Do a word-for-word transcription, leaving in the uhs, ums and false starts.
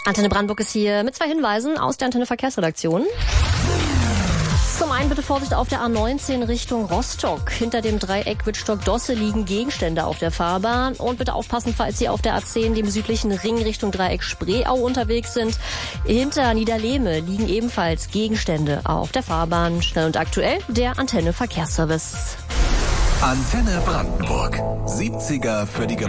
Antenne Brandenburg ist hier mit zwei Hinweisen aus der Antenne Verkehrsredaktion. Zum einen bitte Vorsicht auf der A neunzehn Richtung Rostock. Hinter dem Dreieck Wittstock-Dosse liegen Gegenstände auf der Fahrbahn. Und bitte aufpassen, falls Sie auf der A zehn, dem südlichen Ring Richtung Dreieck Spreeau unterwegs sind. Hinter Niederlehme liegen ebenfalls Gegenstände auf der Fahrbahn. Schnell und aktuell der Antenne Verkehrsservice. Antenne Brandenburg. siebziger für die Gemeinde.